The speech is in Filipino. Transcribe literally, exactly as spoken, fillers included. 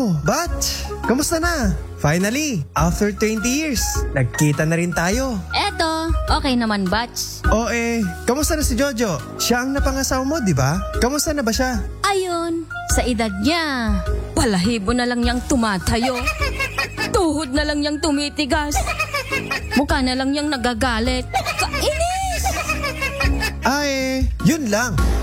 Oh, Batch, kamusta na? Finally, after twenty years, nagkita na rin tayo. Eto, okay naman, Batch. O eh, kamusta na si Jojo? Siya ang napangasawa mo, di ba? Kamusta na ba siya? Ayun, sa edad niya, balahibo na lang niyang tumatayo. Tuhod na lang niyang tumitigas. Mukha na lang niyang nagagalit. Kainis! Ah eh, yun lang.